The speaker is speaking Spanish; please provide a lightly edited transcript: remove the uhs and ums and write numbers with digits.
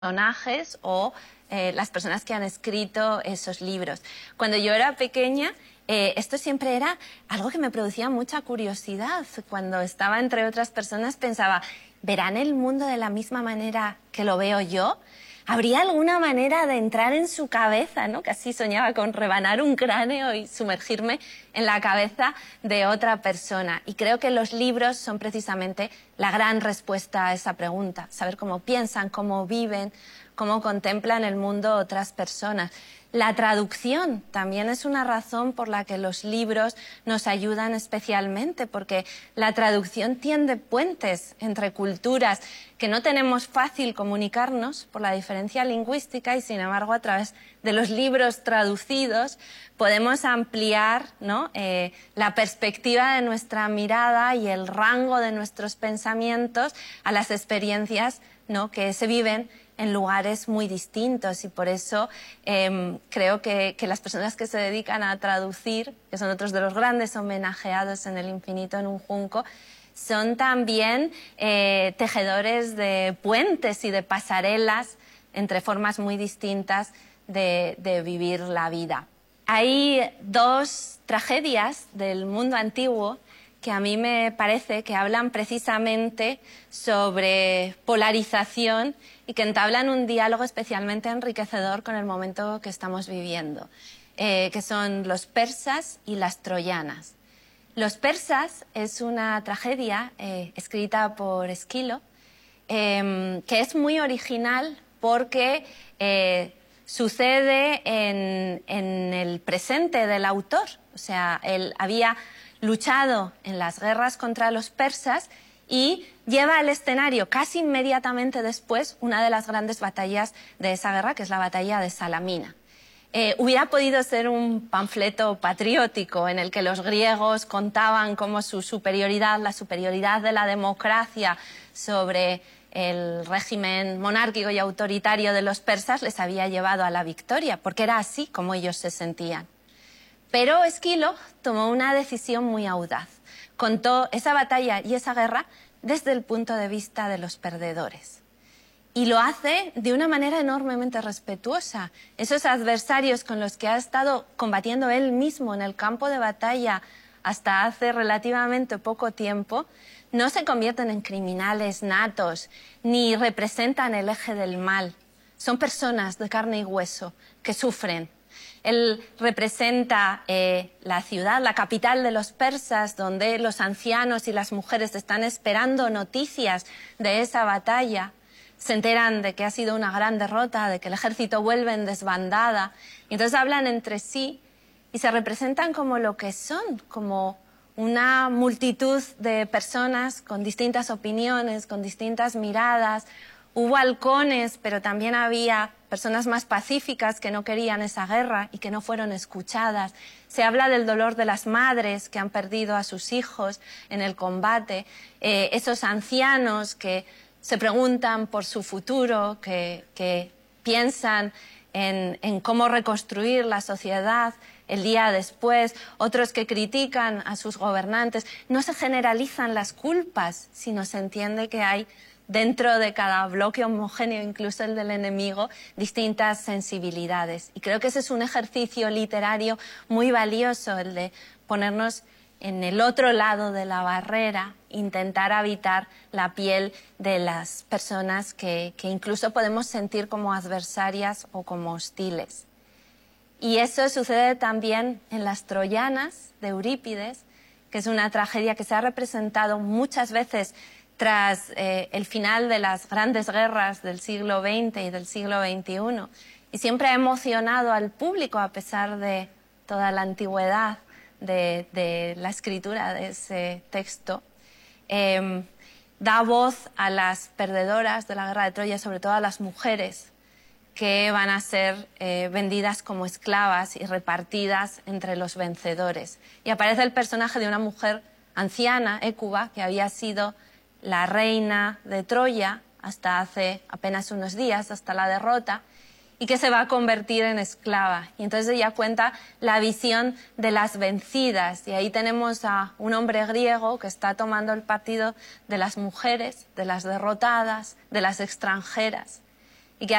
personajes o las personas que han escrito esos libros. Cuando yo era pequeña, esto siempre era algo que me producía mucha curiosidad. Cuando estaba entre otras personas pensaba, ¿verán el mundo de la misma manera que lo veo yo? ¿Habría alguna manera de entrar en su cabeza, ¿no? Casi soñaba con rebanar un cráneo y sumergirme en la cabeza de otra persona. Y creo que los libros son precisamente la gran respuesta a esa pregunta. Saber cómo piensan, cómo viven, cómo contemplan el mundo otras personas. La traducción también es una razón por la que los libros nos ayudan especialmente, porque la traducción tiende puentes entre culturas que no tenemos fácil comunicarnos por la diferencia lingüística y, sin embargo, a través de los libros traducidos podemos ampliar, ¿no?, la perspectiva de nuestra mirada y el rango de nuestros pensamientos a las experiencias, ¿no?, que se viven en lugares muy distintos, y por eso creo que las personas que se dedican a traducir, que son otros de los grandes homenajeados en El infinito en un junco, son también tejedores de puentes y de pasarelas entre formas muy distintas de vivir la vida. Hay dos tragedias del mundo antiguo que a mí me parece que hablan precisamente sobre polarización y que entablan un diálogo especialmente enriquecedor con el momento que estamos viviendo, que son los persas y las troyanas. Los persas es una tragedia escrita por Esquilo, que es muy original porque sucede en el presente del autor. O sea, él había luchado en las guerras contra los persas y lleva al escenario casi inmediatamente después una de las grandes batallas de esa guerra, que es la batalla de Salamina. Hubiera podido ser un panfleto patriótico en el que los griegos contaban cómo su superioridad, la superioridad de la democracia sobre el régimen monárquico y autoritario de los persas les había llevado a la victoria, porque era así como ellos se sentían. Pero Esquilo tomó una decisión muy audaz. Contó esa batalla y esa guerra desde el punto de vista de los perdedores. Y lo hace de una manera enormemente respetuosa. Esos adversarios con los que ha estado combatiendo él mismo en el campo de batalla hasta hace relativamente poco tiempo, no se convierten en criminales natos ni representan el eje del mal. Son personas de carne y hueso que sufren. Él representa la ciudad, la capital de los persas, donde los ancianos y las mujeres están esperando noticias de esa batalla. Se enteran de que ha sido una gran derrota, de que el ejército vuelve en desbandada. Y entonces hablan entre sí y se representan como lo que son, como una multitud de personas con distintas opiniones, con distintas miradas. Hubo halcones, pero también había personas más pacíficas que no querían esa guerra y que no fueron escuchadas. Se habla del dolor de las madres que han perdido a sus hijos en el combate, esos ancianos que se preguntan por su futuro, que piensan en cómo reconstruir la sociedad el día después, otros que critican a sus gobernantes. No se generalizan las culpas, sino se entiende que hay dentro de cada bloque homogéneo, incluso el del enemigo, distintas sensibilidades. Y creo que ese es un ejercicio literario muy valioso, el de ponernos en el otro lado de la barrera, intentar habitar la piel de las personas que incluso podemos sentir como adversarias o como hostiles. Y eso sucede también en Las Troyanas, de Eurípides, que es una tragedia que se ha representado muchas veces tras el final de las grandes guerras del siglo XX y del siglo XXI. Y siempre ha emocionado al público, a pesar de toda la antigüedad de la escritura de ese texto. Da voz a las perdedoras de la guerra de Troya, sobre todo a las mujeres, que van a ser vendidas como esclavas y repartidas entre los vencedores. Y aparece el personaje de una mujer anciana, Hécuba, que había sido la reina de Troya hasta hace apenas unos días, hasta la derrota, y que se va a convertir en esclava. Y entonces ella cuenta la visión de las vencidas, y ahí tenemos a un hombre griego que está tomando el partido de las mujeres, de las derrotadas, de las extranjeras.